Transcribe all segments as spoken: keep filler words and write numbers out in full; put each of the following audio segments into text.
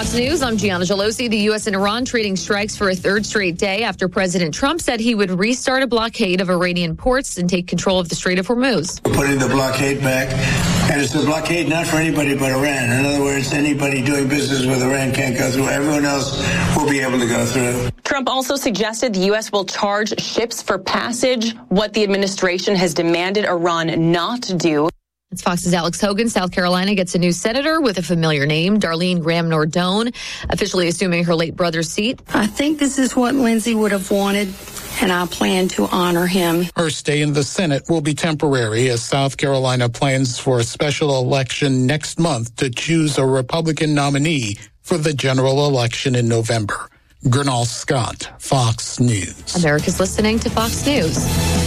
Fox News, I'm Gianna Gelosi. The U S and Iran trading strikes for a third straight day after President Trump said he would restart a blockade of Iranian ports and take control of the Strait of Hormuz. We're putting the blockade back, and it's a blockade not for anybody but Iran. In other words, anybody doing business with Iran can't go through. Everyone else will be able to go through. Trump also suggested the U S will charge ships for passage, what the administration has demanded Iran not to do. It's Fox's Alex Hogan. South Carolina gets a new senator with a familiar name, Darlene Graham-Nordone, officially assuming her late brother's seat. I think this is what Lindsey would have wanted, and I plan to honor him. Her stay in the Senate will be temporary as South Carolina plans for a special election next month to choose a Republican nominee for the general election in November. Gernal Scott, Fox News. America's listening to Fox News.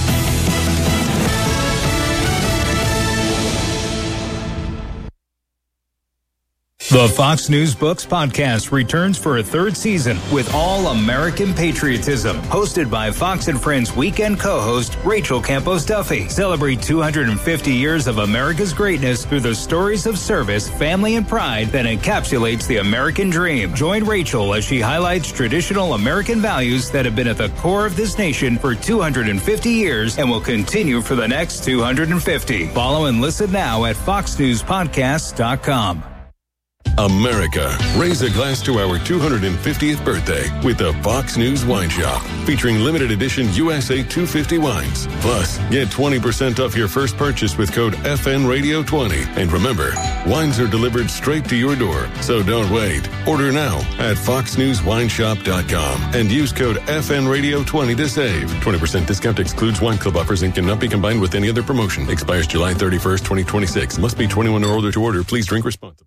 The Fox News Books podcast returns for a third season with All American Patriotism, hosted by Fox and Friends weekend co-host Rachel Campos Duffy. Celebrate two hundred fifty years of America's greatness through the stories of service, family, and pride that encapsulates the American dream. Join Rachel as she highlights traditional American values that have been at the core of this nation for two hundred fifty years and will continue for the next two hundred fifty. Follow and listen now at fox news podcast dot com. America, raise a glass to our two hundred fiftieth birthday with the Fox News Wine Shop, featuring limited edition U S A two fifty wines. Plus, get twenty percent off your first purchase with code F N Radio twenty. And remember, wines are delivered straight to your door, so don't wait. Order now at fox news wine shop dot com and use code F N Radio twenty to save. twenty percent discount excludes wine club offers and cannot be combined with any other promotion. Expires July thirty-first, twenty twenty-six. Must be twenty-one or older to order. Please drink responsibly.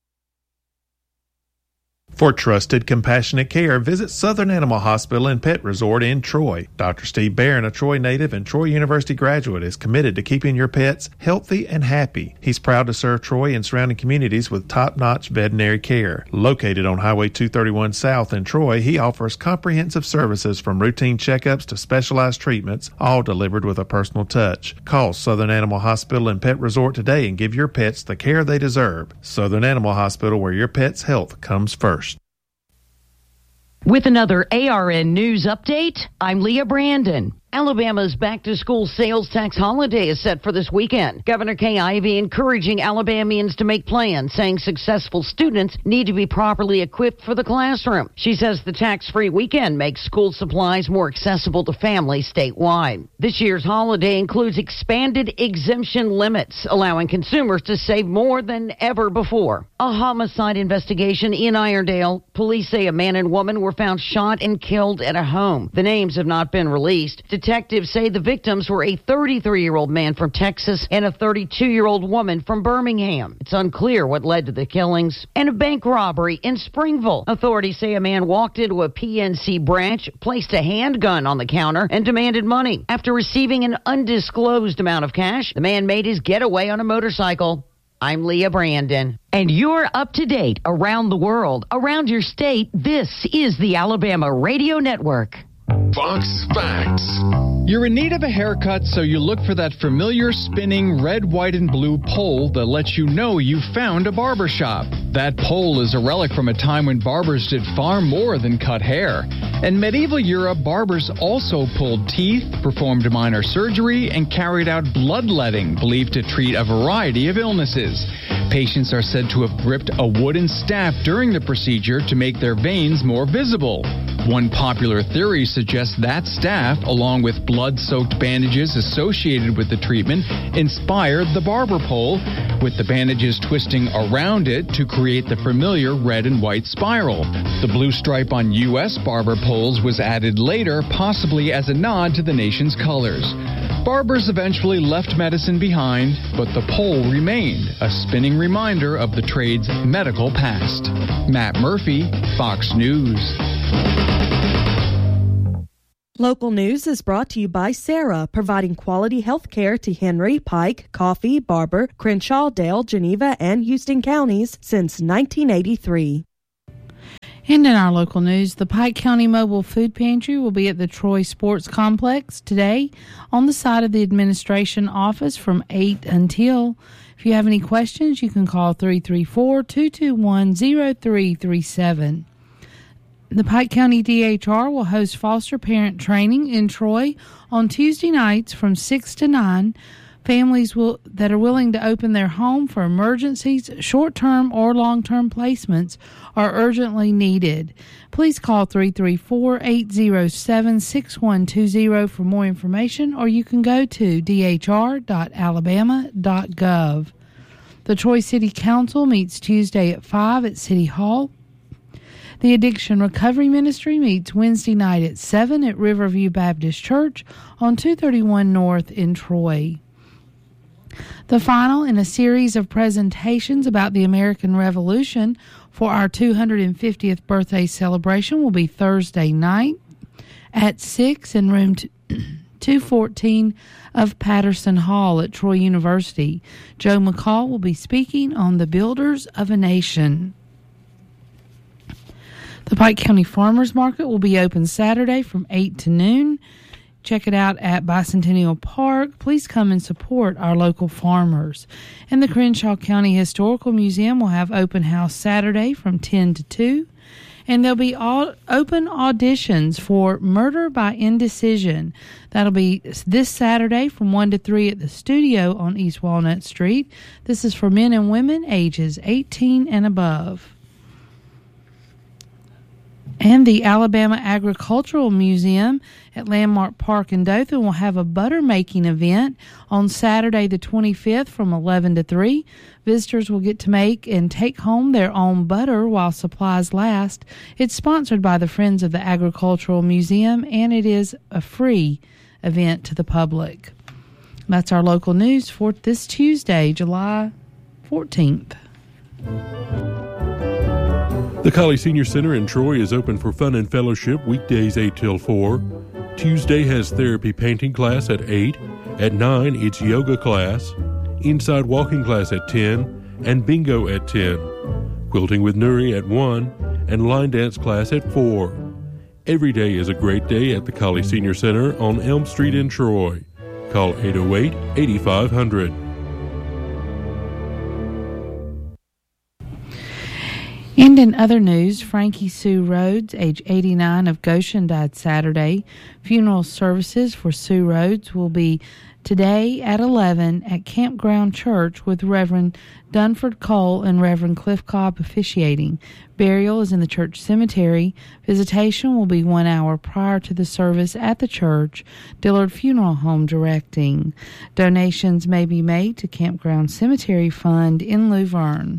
For trusted, compassionate care, visit Southern Animal Hospital and Pet Resort in Troy. Doctor Steve Barron, a Troy native and Troy University graduate, is committed to keeping your pets healthy and happy. He's proud to serve Troy and surrounding communities with top-notch veterinary care. Located on Highway two thirty-one South in Troy, he offers comprehensive services from routine checkups to specialized treatments, all delivered with a personal touch. Call Southern Animal Hospital and Pet Resort today and give your pets the care they deserve. Southern Animal Hospital, where your pet's health comes first. With another A R N News update, I'm Leah Brandon. Alabama's back-to-school sales tax holiday is set for this weekend. Governor Kay Ivey encouraging Alabamians to make plans, saying successful students need to be properly equipped for the classroom. She says the tax-free weekend makes school supplies more accessible to families statewide. This year's holiday includes expanded exemption limits, allowing consumers to save more than ever before. A homicide investigation in Irondale. Police say a man and woman were found shot and killed at a home. The names have not been released. Detectives say the victims were a thirty-three-year-old man from Texas and a thirty-two-year-old woman from Birmingham. It's unclear what led to the killings. And a bank robbery in Springville. Authorities say a man walked into a P N C branch, placed a handgun on the counter, and demanded money. After receiving an undisclosed amount of cash, the man made his getaway on a motorcycle. I'm Leah Brandon. And you're up to date around the world, around your state. This is the Alabama Radio Network. Fox Facts. You're in need of a haircut, so you look for that familiar spinning red, white, and blue pole that lets you know you found a barbershop. That pole is a relic from a time when barbers did far more than cut hair. In medieval Europe, barbers also pulled teeth, performed minor surgery, and carried out bloodletting, believed to treat a variety of illnesses. Patients are said to have gripped a wooden staff during the procedure to make their veins more visible. One popular theory suggests that staff, along with blood-soaked bandages associated with the treatment, inspired the barber pole, with the bandages twisting around it to create the familiar red and white spiral. The blue stripe on U S barber poles was added later, possibly as a nod to the nation's colors. Barbers eventually left medicine behind, but the pole remained, a spinning reminder of the trade's medical past. Matt Murphy, Fox News. Local news is brought to you by Sarah, providing quality health care to Henry, Pike, Coffee, Barber, Crenshaw, Dale, Geneva, and Houston counties since nineteen eighty-three. And in our local news, the Pike County Mobile Food Pantry will be at the Troy Sports Complex today on the side of the administration office from eight until If you have any questions, you can call three three four, two two one, zero three three seven. The Pike County D H R will host foster parent training in Troy on Tuesday nights from six to nine. Families will that are willing to open their home for emergencies, short-term or long-term placements are urgently needed. Please call three three four, eight zero seven, six one two zero for more information, or you can go to d h r dot alabama dot gov. The Troy City Council meets Tuesday at five at City Hall. The Addiction Recovery Ministry meets Wednesday night at seven at Riverview Baptist Church on two thirty-one North in Troy. The final in a series of presentations about the American Revolution for our two hundred fiftieth birthday celebration will be Thursday night at six in room two fourteen of Patterson Hall at Troy University. Joe McCall will be speaking on the Builders of a Nation. The Pike County Farmers Market will be open Saturday from eight to noon. Check it out at Bicentennial Park. Please come and support our local farmers. And the Crenshaw County Historical Museum will have open house Saturday from ten to two. And there'll be all open auditions for Murder by Indecision. That'll be this Saturday from one to three at the studio on East Walnut Street. This is for men and women ages eighteen and above. And the Alabama Agricultural Museum at Landmark Park in Dothan will have a butter making event on Saturday the twenty-fifth from eleven to three. Visitors will get to make and take home their own butter while supplies last. It's sponsored by the Friends of the Agricultural Museum, and it is a free event to the public. That's our local news for this Tuesday, July fourteenth. The Colley Senior Center in Troy is open for fun and fellowship weekdays eight till four. Tuesday has therapy painting class at eight. At nine, it's yoga class, inside walking class at ten, and bingo at ten. Quilting with Nuri at one, and line dance class at four. Every day is a great day at the Colley Senior Center on Elm Street in Troy. Call eight oh eight, eight five hundred. And in other news, Frankie Sue Rhodes, age eighty-nine, of Goshen, died Saturday. Funeral services for Sue Rhodes will be today at eleven at Campground Church with Reverend Dunford Cole and Reverend Cliff Cobb officiating. Burial is in the church cemetery. Visitation will be one hour prior to the service at the church. Dillard Funeral Home directing. Donations may be made to Campground Cemetery Fund in Luverne.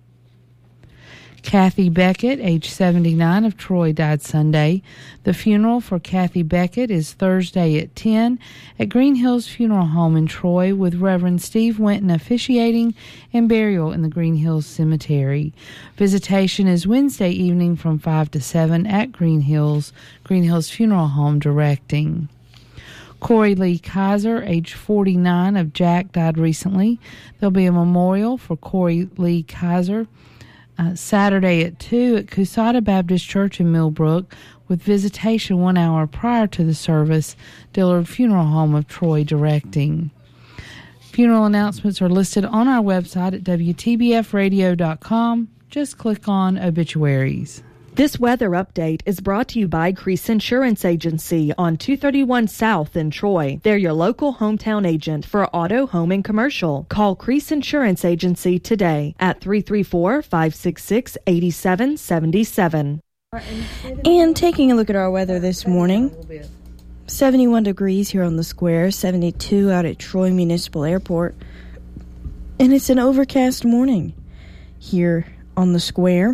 Kathy Beckett, age seventy-nine, of Troy, died Sunday. The funeral for Kathy Beckett is Thursday at ten at Green Hills Funeral Home in Troy with Reverend Steve Winton officiating and burial in the Green Hills Cemetery. Visitation is Wednesday evening from five to seven at Green Hills, Green Hills Funeral Home directing. Corey Lee Kaiser, age forty-nine, of Jack, died recently. There'll be a memorial for Corey Lee Kaiser Uh, Saturday at two at Cusada Baptist Church in Millbrook with visitation one hour prior to the service. Dillard Funeral Home of Troy directing. Funeral announcements are listed on our website at w t b f radio dot com. Just click on obituaries. This weather update is brought to you by Crease Insurance Agency on two thirty-one South in Troy. They're your local hometown agent for auto, home, and commercial. Call Crease Insurance Agency today at three three four, five six six, eight seven seven seven. And taking a look at our weather this morning, seventy-one degrees here on the square, seventy-two out at Troy Municipal Airport. And it's an overcast morning here on the square.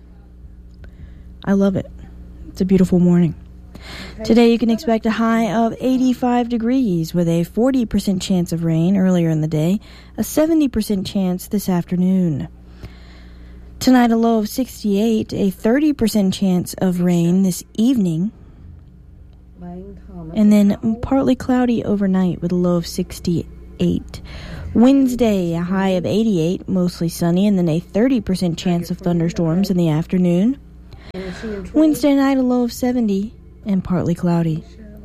I love it. It's a beautiful morning. Today you can expect a high of eighty-five degrees with a forty percent chance of rain earlier in the day, a seventy percent chance this afternoon. Tonight a low of sixty-eight, a thirty percent chance of rain this evening, and then partly cloudy overnight with a low of sixty-eight. Wednesday, a high of eighty-eight, mostly sunny, and then a thirty percent chance of thunderstorms in the afternoon. Wednesday night, a low of seventy and partly cloudy.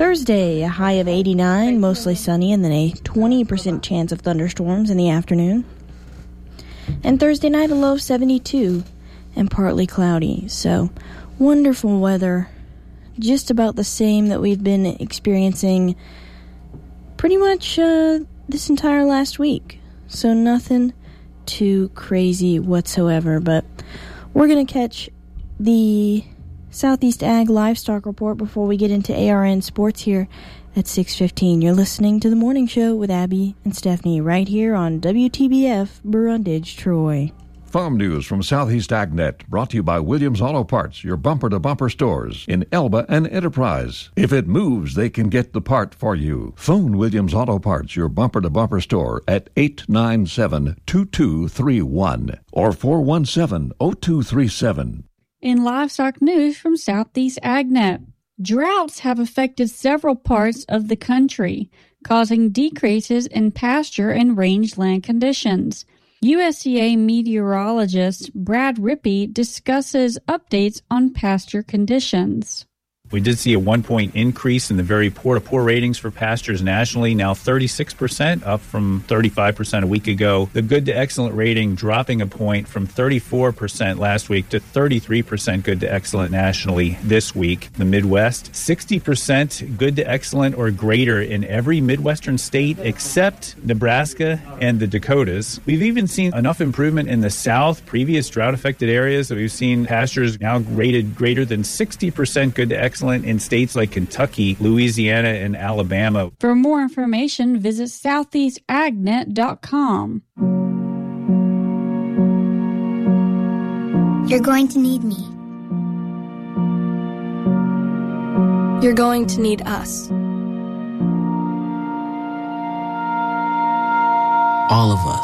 Thursday, a high of eighty-nine, mostly sunny, and then a twenty percent chance of thunderstorms in the afternoon. And Thursday night, a low of seventy-two and partly cloudy. So, wonderful weather. Just about the same that we've been experiencing pretty much uh, this entire last week. So, nothing too crazy whatsoever. But we're going to catch the Southeast Ag Livestock Report before we get into A R N Sports here at six fifteen. You're listening to The Morning Show with Abby and Stephanie right here on W T B F Brundage, Troy. Farm news from Southeast AgNet, brought to you by Williams Auto Parts, your bumper-to-bumper stores in Elba and Enterprise. If it moves, they can get the part for you. Phone Williams Auto Parts, your bumper-to-bumper store at eight nine seven, two two three one or four one seven, zero two three seven. In livestock news from Southeast AgNet, droughts have affected several parts of the country, causing decreases in pasture and rangeland conditions. U S D A meteorologist Brad Rippey discusses updates on pasture conditions. We did see a one-point increase in the very poor-to-poor ratings for pastures nationally, now thirty-six percent, up from thirty-five percent a week ago. The good-to-excellent rating dropping a point from thirty-four percent last week to thirty-three percent good-to-excellent nationally this week. The Midwest, sixty percent good-to-excellent or greater in every Midwestern state except Nebraska and the Dakotas. We've even seen enough improvement in the South, previous drought-affected areas, that we've seen pastures now rated greater than sixty percent good-to-excellent in states like Kentucky, Louisiana, and Alabama. For more information, visit southeast agnet dot com. You're going to need me. You're going to need us. All of us.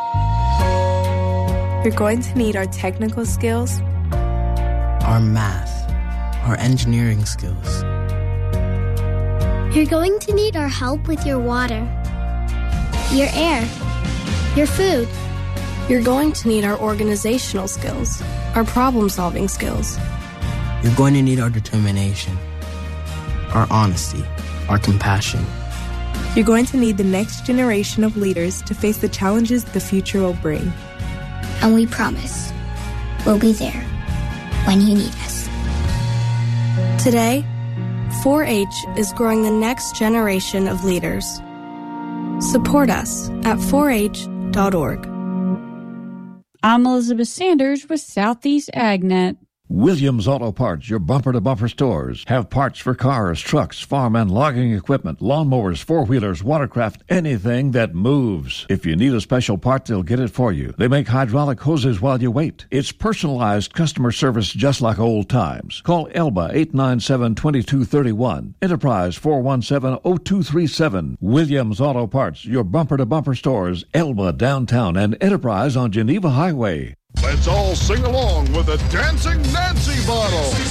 You're going to need our technical skills, our math, our engineering skills. You're going to need our help with your water, your air, your food. You're going to need our organizational skills, our problem-solving skills. You're going to need our determination, our honesty, our compassion. You're going to need the next generation of leaders to face the challenges the future will bring. And we promise, we'll be there when you need us. Today, four H is growing the next generation of leaders. Support us at four H dot org. I'm Elizabeth Sanders with Southeast AgNet. Williams Auto Parts, your bumper-to-bumper stores, have parts for cars, trucks, farm and logging equipment, lawnmowers, four-wheelers, watercraft, anything that moves. If you need a special part, they'll get it for you. They make hydraulic hoses while you wait. It's personalized customer service just like old times. Call Elba eight nine seven, two two three one, Enterprise four one seven, zero two three seven. Williams Auto Parts, your bumper-to-bumper stores, Elba downtown and Enterprise on Geneva Highway. Let's all sing along with the Dancing Nancy bottle.